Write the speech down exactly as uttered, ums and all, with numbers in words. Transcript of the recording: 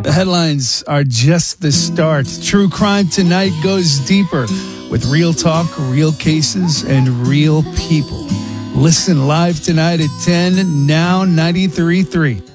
The headlines are just the start. True Crime Tonight goes deeper with real talk, real cases, and real people. Listen live tonight at ten, now ninety-three point three.